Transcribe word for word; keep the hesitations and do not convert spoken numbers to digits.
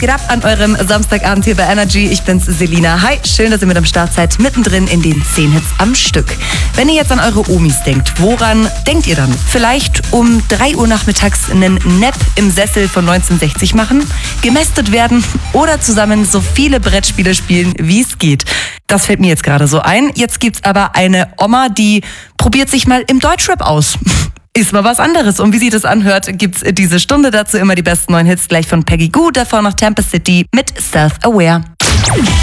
geht ab an eurem Samstagabend hier bei Energy? Ich bin's, Selina. Hi, schön, dass ihr mit am Start seid, mittendrin in den zehn Hits am Stück. Wenn ihr jetzt an eure Omis denkt, woran denkt ihr dann? Vielleicht um drei Uhr nachmittags einen Nap im Sessel von neunzehnhundertsechzig machen, gemästet werden oder zusammen so viele Brettspiele spielen, wie es geht. Das fällt mir jetzt gerade so ein. Jetzt gibt's aber eine Oma, die probiert sich mal im Deutschrap aus. Ist mal was anderes. Und wie sich das anhört, gibt's diese Stunde dazu immer die besten neuen Hits gleich von Peggy Gou, davor noch Tampa City mit Self-Aware.